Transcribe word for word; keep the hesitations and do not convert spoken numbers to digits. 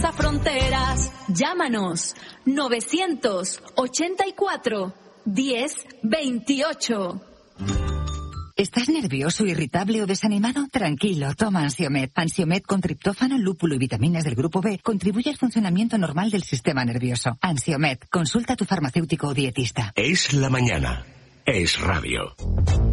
cruza fronteras. Llámanos novecientos ochenta y cuatro diez veintiocho. ¿Estás nervioso, irritable o desanimado? Tranquilo, toma Ansiomed. Ansiomed con triptófano, lúpulo y vitaminas del grupo B contribuye al funcionamiento normal del sistema nervioso. Ansiomed, consulta a tu farmacéutico o dietista. Es la mañana. Es radio.